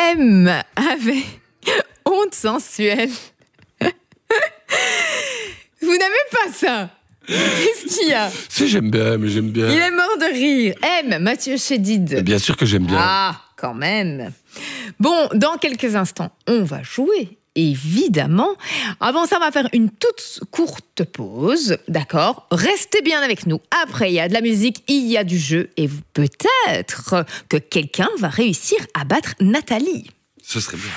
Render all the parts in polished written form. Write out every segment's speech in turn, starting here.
M avait honte sensuelle. Vous n'aimez pas ça? Qu'est-ce qu'il y a? Si, j'aime bien, mais j'aime bien. Il est mort de rire. M, Mathieu Chédid. Bien sûr que j'aime bien. Ah, quand même. Bon, dans quelques instants, on va jouer. Évidemment. Avant ça, on va faire une toute courte pause. D'accord? Restez bien avec nous. Après, il y a de la musique, il y a du jeu. Et peut-être que quelqu'un va réussir à battre Nathalie. Ce serait bien.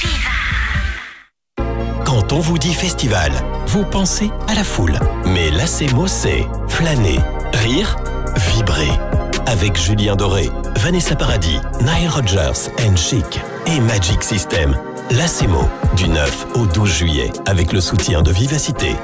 Quand on vous dit festival, vous pensez à la foule. Mais l'ACMO, c'est flâner, rire, vibrer. Avec Julien Doré, Vanessa Paradis, Nile Rodgers and Chic et Magic System. L'ACMO, du 9 au 12 juillet, avec le soutien de Vivacité.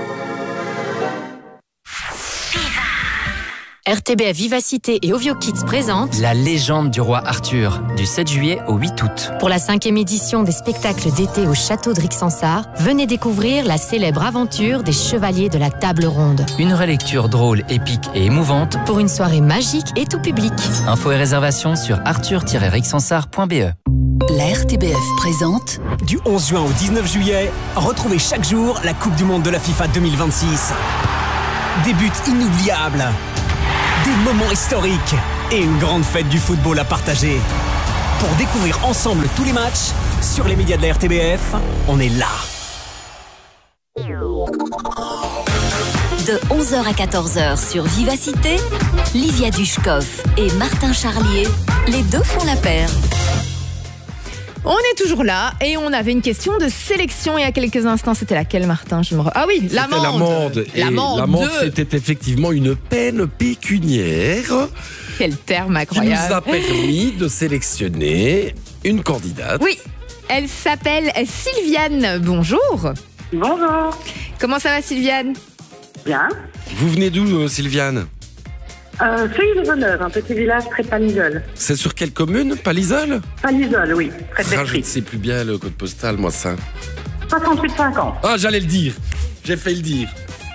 RTBF Vivacité et Ovio Kids présentent La légende du roi Arthur, du 7 juillet au 8 août. pour la 5e édition des spectacles d'été au château de Rixensart, venez découvrir la célèbre aventure des chevaliers de la table ronde. Une relecture drôle, épique et émouvante. Pour une soirée magique et tout public. Infos et réservations sur arthur-rixensart.be. La RTBF présente Du 11 juin au 19 juillet, retrouvez chaque jour la Coupe du Monde de la FIFA 2026. Des buts inoubliables, des moments historiques et une grande fête du football à partager. Pour découvrir ensemble tous les matchs, sur les médias de la RTBF, on est là. de 11h à 14h sur Vivacité, Livia Dushkov et Martin Charlier, les deux font la paire. On est toujours là et on avait une question de sélection il y a quelques instants. C'était laquelle, Martin? Ah oui, l'amende. Et l'amende, c'était effectivement une peine pécuniaire. Quel terme Qui incroyable. nous a permis de sélectionner une candidate. Oui, elle s'appelle Sylviane. Bonjour. Bonjour. Comment ça va, Sylviane? Bien. Vous venez d'où, Sylviane? Feuille-les-Honneurs, un petit village près de Palisol. C'est sur quelle commune? Palisol? Palisol, oui, près de Je ne Bertry. sais plus bien le code postal, moi, ça. 68,50. Ah, j'allais le dire. J'ai fait le dire.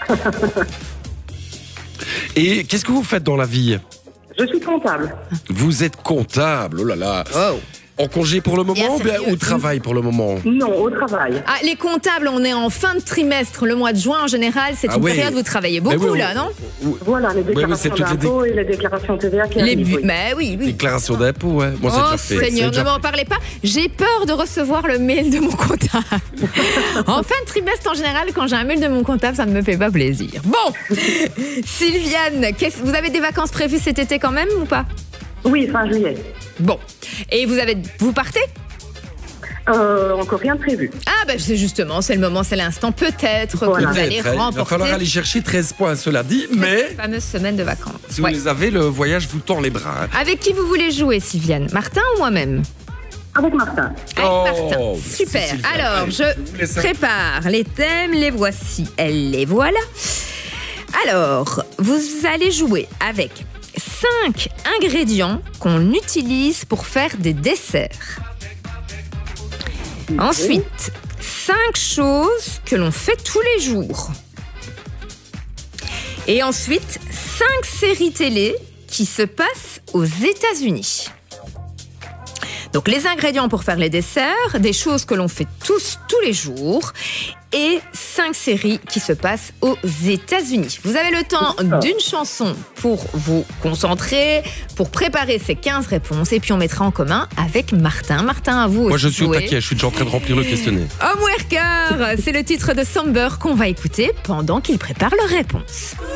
Et qu'est-ce que vous faites dans la vie? Je suis comptable. Vous êtes comptable, oh là là. Oh. En congé pour le moment Bien ou bien sérieux. au travail pour le moment? Non, au travail. Ah, les comptables, on est en fin de trimestre. Le mois de juin, en général, c'est une oui. période où vous travaillez beaucoup, oui, là, non? Voilà, les déclarations c'est toutes les d'impôts et les déclarations TVA qui arrivent. Oui. Mais oui, oui. Déclaration d'impôt, ouais. Moi, c'est Oh déjà fait. Seigneur, C'est ne déjà m'en parlez pas. J'ai peur de recevoir le mail de mon comptable. En fin de trimestre, en général, quand j'ai un mail de mon comptable, ça ne me fait pas plaisir. Bon, Sylviane, vous avez des vacances prévues cet été quand même ou pas? Oui, fin juillet. Bon, et vous partez? Encore rien de prévu. Ah ben c'est justement, c'est le moment, c'est l'instant. Peut-être Voilà. que vous allez Peut-être, hein. Il va remporter falloir aller chercher 13 points, cela dit, mais cette fameuse semaine de vacances. si vous Ouais. les avez, le voyage vous tend les bras. hein. Avec qui vous voulez jouer, Sylviane? Martin ou moi-même? Avec Martin. Avec Oh, Martin. merci, Super. Sylviane. Alors, Allez, je vous laisse un- prépare les thèmes, les voici, les voilà. Alors, vous allez jouer avec 5 ingrédients qu'on utilise pour faire des desserts. Ensuite, 5 choses que l'on fait tous les jours. Et ensuite, 5 séries télé qui se passent aux États-Unis. Donc les ingrédients pour faire les desserts, des choses que l'on fait tous les jours et 5 séries qui se passent aux États-Unis. Vous avez le temps d'une chanson pour vous concentrer, pour préparer ces 15 réponses et puis on mettra en commun avec Martin. Martin, à vous Moi, aussi je suis au jouer. taquet, je suis déjà en train de remplir le questionnaire. Homeworker, c'est le titre de Somber qu'on va écouter pendant qu'il prépare leur réponse.